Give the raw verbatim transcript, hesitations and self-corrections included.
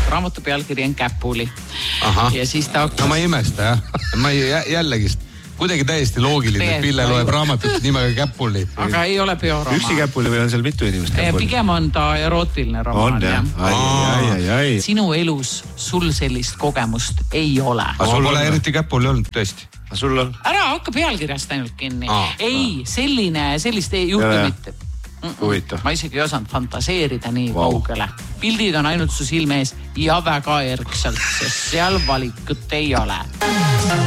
raamatu pealkiri on Käpuli. Aha. Ja siis ta hakkas... No ma ei imesta, jah. Ma ei, jällegist kuidagi täiesti loogiline, et Pille loeb raamatut nimega Käpuli. Aga ei ole biorooman. Üksi Käpuli või on seal mitu inimest Käpuli? Pigem on ta erootiline romaan. On, jah. Ai, ai, ai, ai. Sinu elus sul sellist kogemust ei ole. Aga sul pole eriti Käpuli olnud, tõesti. Aga sul on? Ära hakka pealkirjast ainult kinni. Aa, ei, selline, sellist ei juhtumit. Huvitav. Ma isegi ei osanud fantaseerida nii wow. kaugele. Pildid on ainult su silme ees ja väga erkselt, sest seal valikut ei ole.